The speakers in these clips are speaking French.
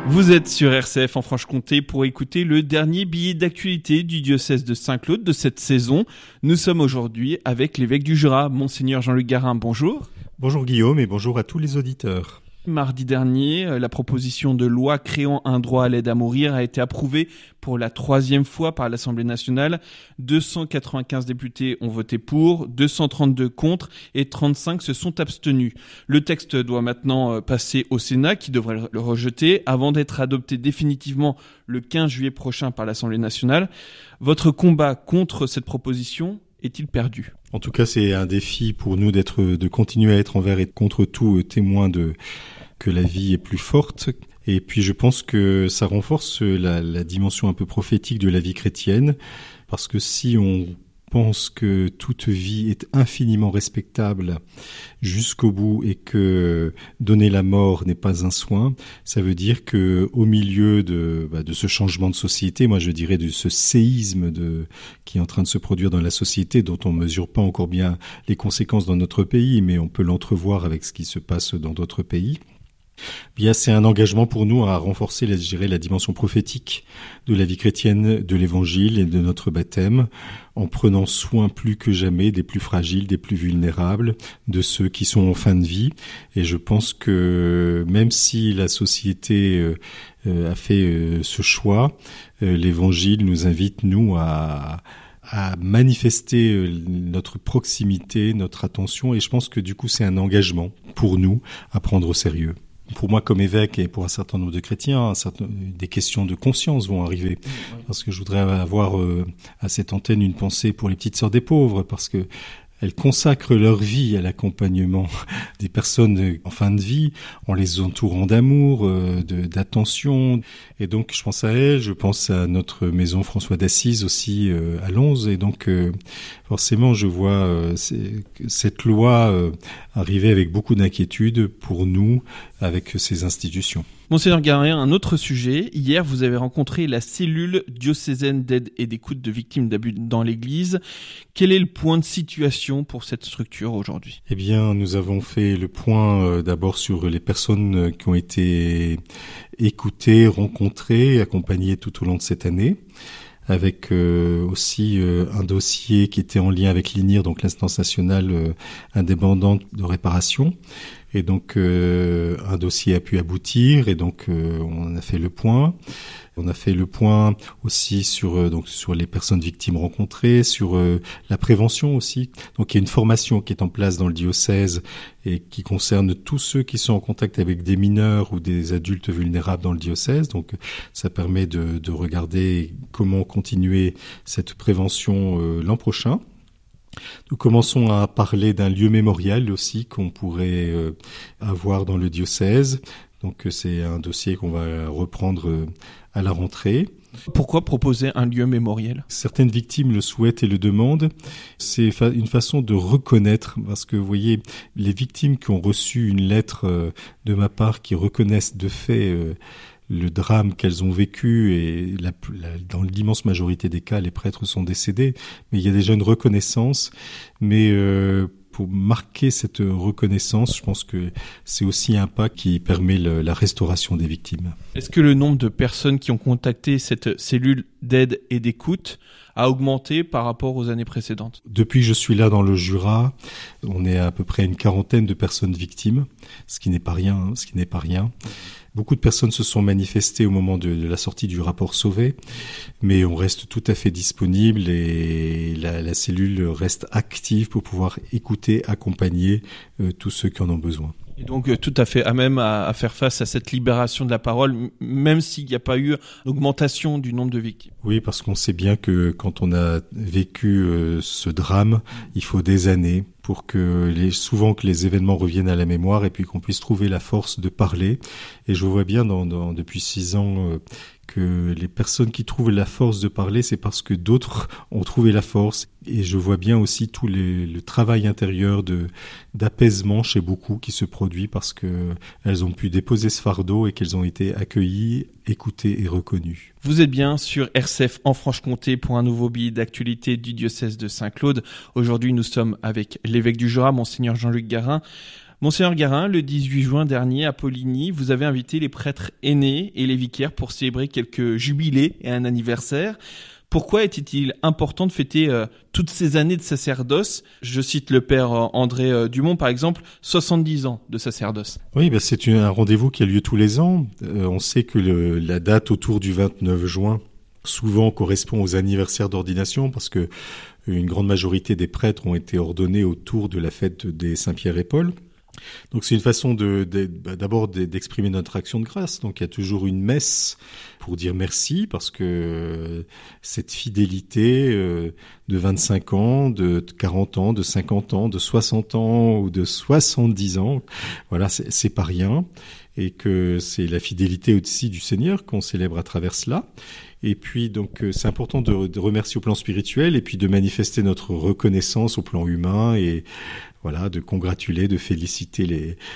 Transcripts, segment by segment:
Vous êtes sur RCF en Franche-Comté pour écouter le dernier billet d'actualité du diocèse de Saint-Claude de cette saison. Nous sommes aujourd'hui avec l'évêque du Jura, Monseigneur Jean-Luc Garin. Bonjour. Bonjour Guillaume et bonjour à tous les auditeurs. Mardi dernier, la proposition de loi créant un droit à l'aide à mourir a été approuvée pour la 3e fois par l'Assemblée nationale. 295 députés ont voté pour, 232 contre et 35 se sont abstenus. Le texte doit maintenant passer au Sénat qui devrait le rejeter avant d'être adopté définitivement le 15 juillet prochain par l'Assemblée nationale. Votre combat contre cette proposition est-il perdu ? En tout cas, c'est un défi pour nous de continuer à être envers et contre tout témoin que la vie est plus forte. Et puis, je pense que ça renforce la dimension un peu prophétique de la vie chrétienne, parce que si on pense que toute vie est infiniment respectable jusqu'au bout et que donner la mort n'est pas un soin, ça veut dire que au milieu de ce changement de société, moi je dirais de ce séisme qui est en train de se produire dans la société, dont on mesure pas encore bien les conséquences dans notre pays, mais on peut l'entrevoir avec ce qui se passe dans d'autres pays. Bien, c'est un engagement pour nous à renforcer, la dimension prophétique de la vie chrétienne, de l'Évangile et de notre baptême, en prenant soin plus que jamais des plus fragiles, des plus vulnérables, de ceux qui sont en fin de vie. Et je pense que même si la société a fait ce choix, l'Évangile nous invite, nous, à manifester notre proximité, notre attention. Et je pense que du coup, c'est un engagement pour nous à prendre au sérieux. Pour moi, comme évêque et pour un certain nombre de chrétiens, des questions de conscience vont arriver. Parce que je voudrais avoir à cette antenne une pensée pour les petites sœurs des pauvres, parce que elles consacrent leur vie à l'accompagnement des personnes en fin de vie, en les entourant d'amour, d'attention. Et donc, je pense à elles, je pense à notre maison François d'Assise aussi à Lons. Et donc, forcément, je vois cette loi arriver avec beaucoup d'inquiétude pour nous, avec ces institutions. Monseigneur Garin, un autre sujet. Hier, vous avez rencontré la cellule diocésaine d'aide et d'écoute de victimes d'abus dans l'Église. Quel est le point de situation pour cette structure aujourd'hui ? Eh bien, nous avons fait le point d'abord sur les personnes qui ont été écoutées, rencontrées, accompagnées tout au long de cette année, avec aussi un dossier qui était en lien avec l'INIR, donc l'instance nationale indépendante de réparation. Et donc un dossier a pu aboutir et donc on a fait le point. On a fait le point aussi sur les personnes victimes rencontrées, sur la prévention aussi. Donc il y a une formation qui est en place dans le diocèse et qui concerne tous ceux qui sont en contact avec des mineurs ou des adultes vulnérables dans le diocèse. Donc ça permet de regarder comment continuer cette prévention l'an prochain. Nous commençons à parler d'un lieu mémorial aussi qu'on pourrait avoir dans le diocèse. Donc c'est un dossier qu'on va reprendre à la rentrée. Pourquoi proposer un lieu mémoriel ? Certaines victimes le souhaitent et le demandent. C'est une façon de reconnaître, parce que vous voyez, les victimes qui ont reçu une lettre de ma part, qui reconnaissent de fait le drame qu'elles ont vécu, et dans l'immense majorité des cas, les prêtres sont décédés, mais il y a déjà une reconnaissance. Mais pour marquer cette reconnaissance, je pense que c'est aussi un pas qui permet la restauration des victimes. Est-ce que le nombre de personnes qui ont contacté cette cellule d'aide et d'écoute a augmenté par rapport aux années précédentes ? Depuis que je suis là dans le Jura, on est à peu près une 40aine de personnes victimes, ce qui n'est pas rien. Beaucoup de personnes se sont manifestées au moment de la sortie du rapport Sauvé, mais on reste tout à fait disponible et la cellule reste active pour pouvoir écouter, accompagner tous ceux qui en ont besoin. Et donc tout à fait à même à faire face à cette libération de la parole, même s'il n'y a pas eu augmentation du nombre de victimes. Oui, parce qu'on sait bien que quand on a vécu ce drame, il faut des années pour que souvent que les événements reviennent à la mémoire et puis qu'on puisse trouver la force de parler. Et je vois bien depuis 6 ans que les personnes qui trouvent la force de parler, c'est parce que d'autres ont trouvé la force. Et je vois bien aussi tout le travail intérieur d'apaisement chez beaucoup qui se produit parce que elles ont pu déposer ce fardeau et qu'elles ont été accueillies, écoutées et reconnues. Vous êtes bien sur RCF en Franche-Comté pour un nouveau billet d'actualité du diocèse de Saint-Claude. Aujourd'hui, nous sommes avec l'évêque du Jura, Monseigneur Jean-Luc Garin. Monseigneur Garin, le 18 juin dernier à Poligny, vous avez invité les prêtres aînés et les vicaires pour célébrer quelques jubilés et un anniversaire. Pourquoi était-il important de fêter toutes ces années de sacerdoce ? Je cite le père André Dumont, par exemple, 70 ans de sacerdoce. Oui, c'est un rendez-vous qui a lieu tous les ans. On sait que la date autour du 29 juin souvent correspond aux anniversaires d'ordination parce que une grande majorité des prêtres ont été ordonnés autour de la fête des Saint-Pierre et Paul. Donc c'est une façon d'abord d'exprimer notre action de grâce. Donc il y a toujours une messe pour dire merci parce que cette fidélité de 25 ans, de 40 ans, de 50 ans, de 60 ans ou de 70 ans, voilà, c'est pas rien. Et que c'est la fidélité aussi du Seigneur qu'on célèbre à travers cela. Et puis donc c'est important de remercier au plan spirituel et puis de manifester notre reconnaissance au plan humain et voilà, de congratuler, de féliciter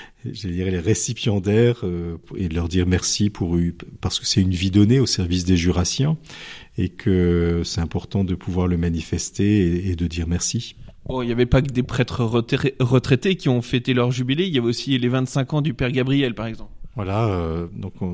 les récipiendaires et de leur dire merci parce que c'est une vie donnée au service des Jurassiens et que c'est important de pouvoir le manifester et de dire merci. Bon, il n'y avait pas que des prêtres retraités qui ont fêté leur jubilé, il y avait aussi les 25 ans du père Gabriel, par exemple. Voilà,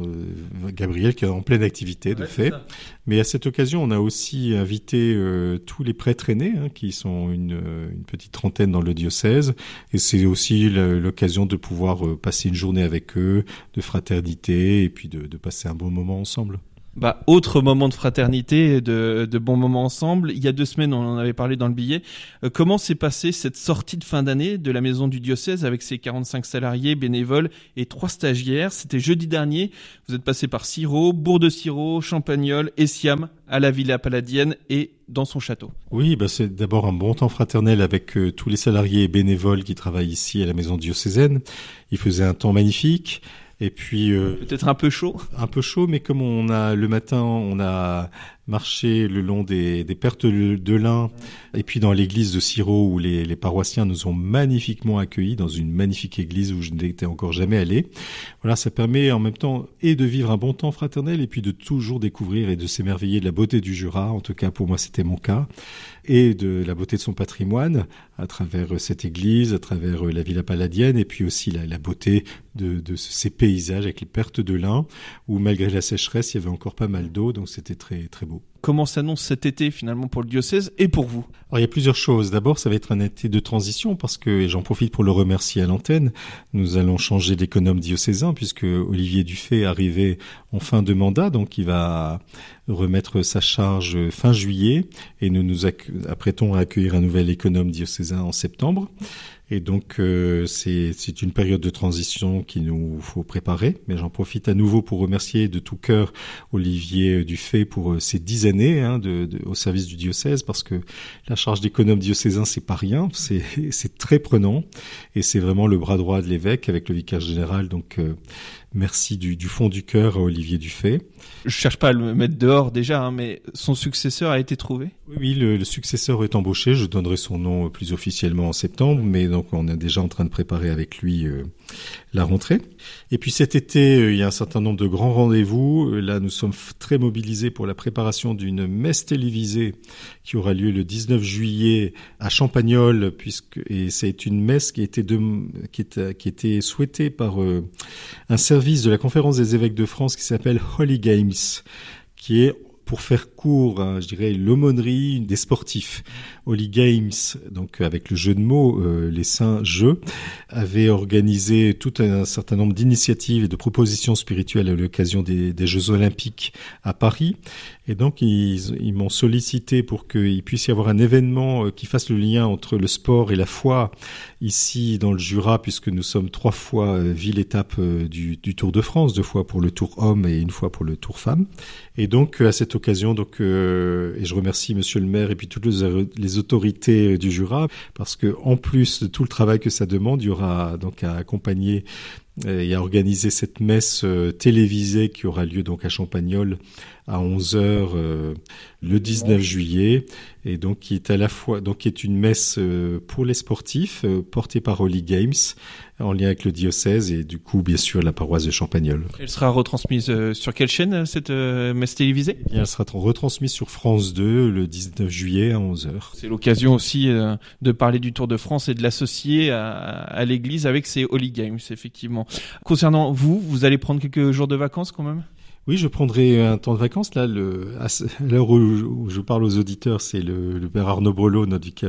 Gabriel qui est en pleine activité de fait. Mais à cette occasion, on a aussi invité tous les prêtres aînés, qui sont une petite trentaine dans le diocèse. Et c'est aussi l'occasion de pouvoir passer une journée avec eux, de fraternité, et puis de passer un bon moment ensemble. Autre moment de fraternité, de bons moments ensemble. Il y a 2 semaines, on en avait parlé dans le billet. Comment s'est passée cette sortie de fin d'année de la maison du diocèse avec ses 45 salariés, bénévoles et 3 stagiaires? C'était jeudi dernier. Vous êtes passé par Cirot, Bourg-de-Cirot, Champagnole, Essiam, à la Villa Palladienne et dans son château. Oui, c'est d'abord un bon temps fraternel avec tous les salariés et bénévoles qui travaillent ici à la maison diocésaine. Il faisait un temps magnifique. Et puis peut-être un peu chaud. Un peu chaud, mais comme le matin, on a marché le long des pertes de lin, et puis dans l'église de Cirot où les paroissiens nous ont magnifiquement accueillis dans une magnifique église où je n'étais encore jamais allé. Voilà, ça permet en même temps et de vivre un bon temps fraternel et puis de toujours découvrir et de s'émerveiller de la beauté du Jura. En tout cas, pour moi, c'était mon cas. Et de la beauté de son patrimoine à travers cette église, à travers la Villa Palladienne et puis aussi la beauté de ces paysages avec les pertes de lin où malgré la sécheresse, il y avait encore pas mal d'eau, donc c'était très, très beau. Comment s'annonce cet été finalement pour le diocèse et pour vous ? Alors il y a plusieurs choses. D'abord, ça va être un été de transition parce que, et j'en profite pour le remercier à l'antenne, nous allons changer d'économe diocésain puisque Olivier Dufay est arrivé en fin de mandat, donc il va remettre sa charge fin juillet et nous nous apprêtons à accueillir un nouvel économe diocésain en septembre. Et donc c'est une période de transition qu'il nous faut préparer. Mais j'en profite à nouveau pour remercier de tout cœur Olivier Dufay pour ces 10 années au service du diocèse, parce que la charge d'économe diocésain c'est pas rien, c'est très prenant et c'est vraiment le bras droit de l'évêque avec le vicaire général. Donc merci du fond du cœur à Olivier Dufay. Je cherche pas à le mettre dehors déjà, mais son successeur a été trouvé ? Oui, le successeur est embauché. Je donnerai son nom plus officiellement en septembre, mais donc on est déjà en train de préparer avec lui la rentrée. Et puis cet été, il y a un certain nombre de grands rendez-vous. Là, nous sommes très mobilisés pour la préparation d'une messe télévisée qui aura lieu le 19 juillet à Champagnole, et c'est une messe qui était souhaitée par un service de la Conférence des évêques de France qui s'appelle Holy Games, qui est, pour faire court, je dirais, l'aumônerie des sportifs. Holy Games, donc avec le jeu de mots, les saints jeux, avait organisé tout un certain nombre d'initiatives et de propositions spirituelles à l'occasion des Jeux Olympiques à Paris. Et donc, ils m'ont sollicité pour qu'il puisse y avoir un événement qui fasse le lien entre le sport et la foi ici dans le Jura, puisque nous sommes 3 fois ville-étape du Tour de France, 2 fois pour le Tour homme et 1 fois pour le Tour femme. Et donc, à cette occasion, et je remercie Monsieur le maire et puis toutes les autorités du Jura, parce que en plus de tout le travail que ça demande, il y aura donc à accompagner et à organiser cette messe télévisée qui aura lieu donc à Champagnole à 11h le 19 juillet, et donc qui est à la fois qui est une messe pour les sportifs portée par Holy Games en lien avec le diocèse et du coup bien sûr la paroisse de Champagnole. Elle sera retransmise sur quelle chaîne cette messe télévisée ? Et elle sera retransmise sur France 2 le 19 juillet à 11h. C'est l'occasion aussi de parler du Tour de France et de l'associer à l'église avec ses Holy Games, effectivement. Concernant vous allez prendre quelques jours de vacances quand même ? Oui, je prendrai un temps de vacances. Là, à l'heure où je parle aux auditeurs, c'est le père Arnaud Brelot, notre vicaire,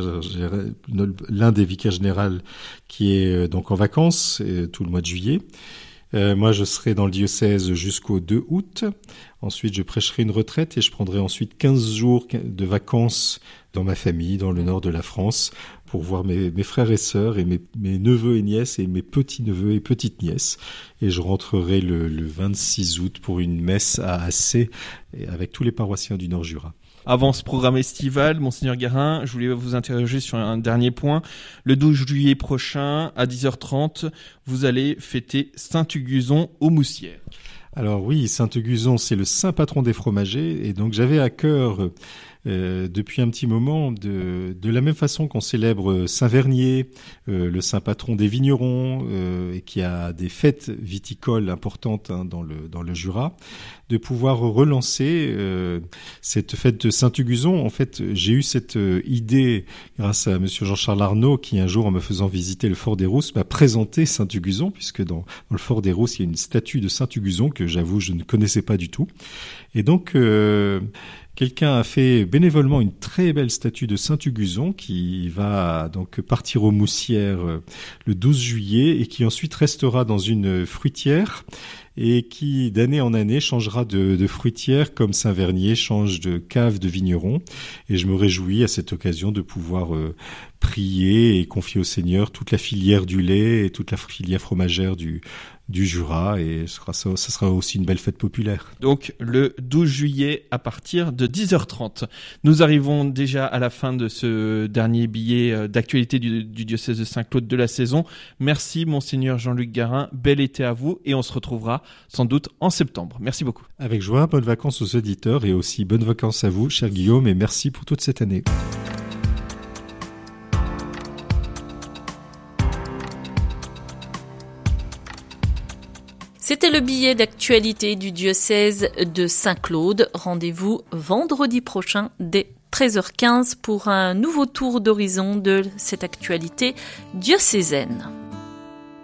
l'un des vicaires généraux, qui est donc en vacances tout le mois de juillet. Moi, je serai dans le diocèse jusqu'au 2 août. Ensuite, je prêcherai une retraite et je prendrai ensuite 15 jours de vacances dans ma famille, dans le nord de la France, pour voir mes frères et sœurs et mes neveux et nièces et mes petits-neveux et petites-nièces. Et je rentrerai le 26 août pour une messe à Assé avec tous les paroissiens du Nord-Jura. Avant ce programme estival, Monseigneur Guérin, je voulais vous interroger sur un dernier point. Le 12 juillet prochain, à 10h30, vous allez fêter Saint-Huguzon aux Moussières. Alors oui, Saint-Huguzon, c'est le saint patron des fromagers, et donc j'avais à cœur depuis un petit moment de la même façon qu'on célèbre Saint-Vernier, le saint patron des vignerons, et qui a des fêtes viticoles importantes dans le Jura, de pouvoir relancer cette fête de Saint-Huguzon. En fait, j'ai eu cette idée grâce à monsieur Jean-Charles Arnaud, qui un jour, en me faisant visiter le Fort des Rousses, m'a présenté Saint-Huguzon, puisque dans le Fort des Rousses, il y a une statue de Saint-Huguzon que j'avoue je ne connaissais pas du tout. Et donc quelqu'un a fait bénévolement une très belle statue de Saint-Huguzon qui va donc partir aux Moussières le 12 juillet et qui ensuite restera dans une fruitière et qui d'année en année changera de fruitière comme Saint-Vernier change de cave de vigneron. Et je me réjouis à cette occasion de pouvoir prier et confier au Seigneur toute la filière du lait et toute la filière fromagère du Jura, et ce sera aussi une belle fête populaire. Donc le 12 juillet à partir de 10h30. Nous arrivons déjà à la fin de ce dernier billet d'actualité du diocèse de Saint-Claude de la saison. Merci Monseigneur Jean-Luc Guérin, bel été à vous et on se retrouvera sans doute en septembre. Merci beaucoup. Avec joie, bonnes vacances aux auditeurs et aussi bonnes vacances à vous, cher Guillaume, et merci pour toute cette année. C'était le billet d'actualité du diocèse de Saint-Claude. Rendez-vous vendredi prochain dès 13h15 pour un nouveau tour d'horizon de cette actualité diocésaine.